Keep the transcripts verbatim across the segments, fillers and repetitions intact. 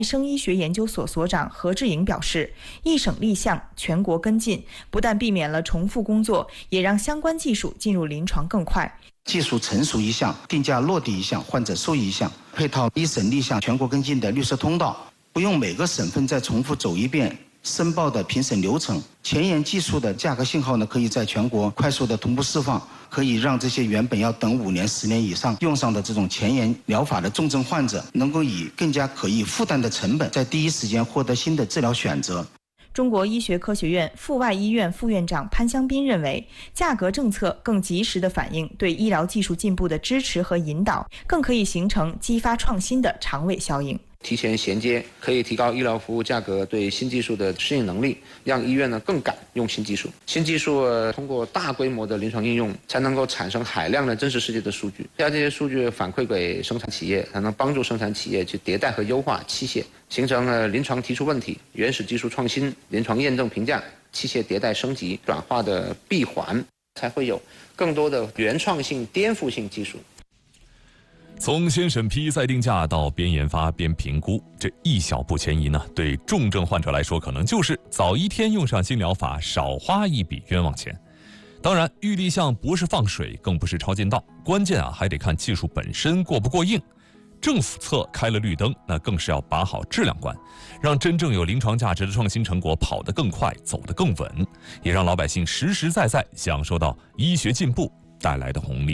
生医学研究所所长何志颖表示，一省立项，全国跟进，不但避免了重复工作，也让相关技术进入临床更快。 技术成熟一项，定价落地一项，患者受益一项，配套一省立项、全国跟进的绿色通道，不用每个省份再重复走一遍申报的评审流程。前沿技术的价格信号呢，可以在全国快速的同步释放，可以让这些原本要等五年、十年以上用上的这种前沿疗法的重症患者，能够以更加可以负担的成本，在第一时间获得新的治疗选择。 中国医学科学院阜外医院副院长潘香斌认为，价格政策更及时地反映对医疗技术进步的支持和引导，更可以形成激发创新的长尾效应。 提前衔接可以提高医疗服务价格对新技术的适应能力，让医院呢更敢用新技术。新技术通过大规模的临床应用，才能够产生海量的真实世界的数据，将这些数据反馈给生产企业，才能帮助生产企业去迭代和优化器械，形成了临床提出问题、原始技术创新、临床验证评价、器械迭代升级转化的闭环，才会有更多的原创性、颠覆性技术。 从先审批再定价到边研发边评估，这一小步迁移呢，对重症患者来说，可能就是早一天用上新疗法，少花一笔冤枉钱。当然，预立项不是放水，更不是抄近道，关键啊还得看技术本身过不过硬。政府侧开了绿灯，那更是要把好质量关，让真正有临床价值的创新成果跑得更快，走得更稳，也让老百姓实实在在享受到医学进步带来的红利。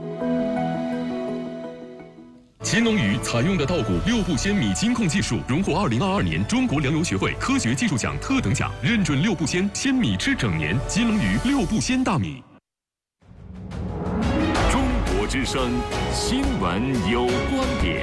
乾隆鱼采用的稻谷六步鲜米金控技术，荣获二零二二年中国粮油学会科学技术奖特等奖，认准六步鲜鲜米吃整年。乾隆鱼六步鲜大米。 中国之声新闻有观点，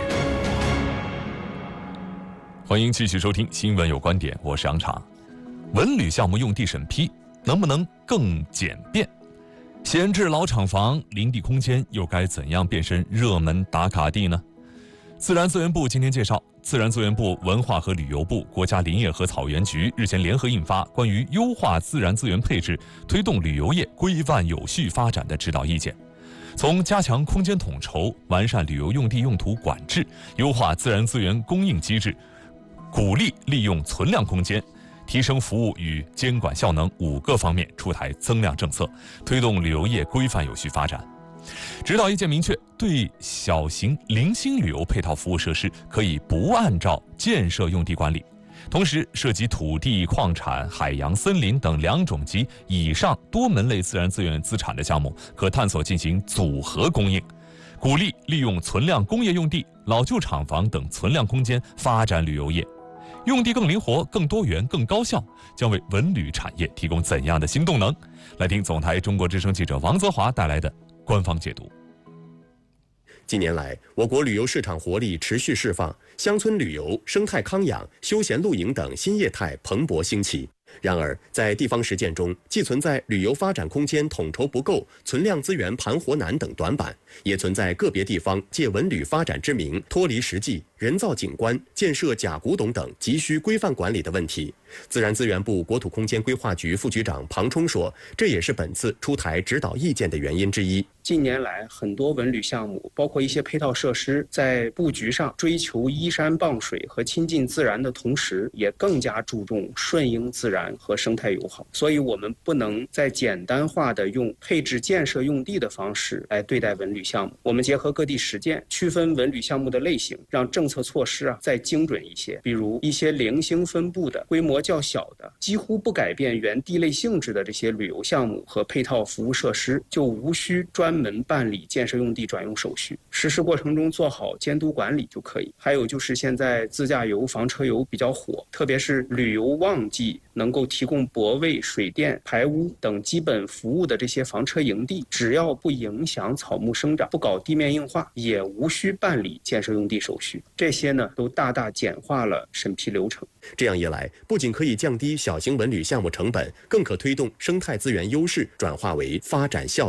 欢迎继续收听新闻有观点，我是杨畅。文旅项目用地审批能不能更简便？闲置老厂房、林地空间又该怎样变身热门打卡地呢？自然资源部今天介绍，自然资源部、文化和旅游部、国家林业和草原局日前联合印发关于优化自然资源配置、推动旅游业规范有序发展的指导意见。从加强空间统筹、完善旅游用地用途管制、优化自然资源供应机制、鼓励利用存量空间、提升服务与监管效能五个方面出台增量政策，推动旅游业规范有序发展。指导意见明确，对小型零星旅游配套服务设施可以不按照建设用地管理，同时涉及土地、矿产、海洋、森林等两种及以上多门类自然资源资产的项目，可探索进行组合供应，鼓励利用存量工业用地、老旧厂房等存量空间发展旅游业。用地更灵活、更多元、更高效，将为文旅产业提供怎样的新动能？来听总台中国之声记者王泽华带来的官方解读。 近年来，我国旅游市场活力持续释放，乡村旅游、生态康养、休闲露营等新业态蓬勃兴起。然而，在地方实践中，既存在旅游发展空间统筹不够、存量资源盘活难等短板，也存在个别地方借文旅发展之名脱离实际、人造景观、建设假古董等急需规范管理的问题。自然资源部国土空间规划局副局长庞冲说，这也是本次出台指导意见的原因之一。 近年来，很多文旅项目，包括一些配套设施，在布局上追求依山傍水和亲近自然的同时，也更加注重顺应自然和生态友好。所以我们不能再简单化的用配置建设用地的方式来对待文旅项目。我们结合各地实践，区分文旅项目的类型，让政策措施啊再精准一些。比如一些零星分布的、规模较小的、几乎不改变原地类性质的这些旅游项目和配套服务设施，就无需专门办理建设用地转用手续，实施过程中做好监督管理就可以。还有就是现在自驾游、房车游比较火，特别是旅游旺季能够提供泊位、水电、排污等基本服务的这些房车营地，只要不影响草木生长、不搞地面硬化，也无需办理建设用地手续。这些呢，都大大简化了审批流程。 这样一来，不仅可以降低小型文旅项目成本，更可推动生态资源优势转化为发展效益。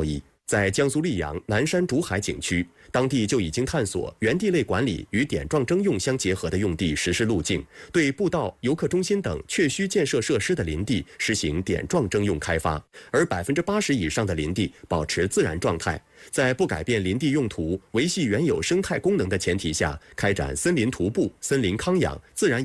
在江苏溧阳南山竹海景区，当地就已经探索园地类管理与点状征用相结合的用地实施路径，对步道、游客中心等确需建设设施的林地实行点状征用开发，而百分之八十以上的林地保持自然状态，在不改变林地用途、维系原有生态功能的前提下，开展森林徒步、森林康养、自然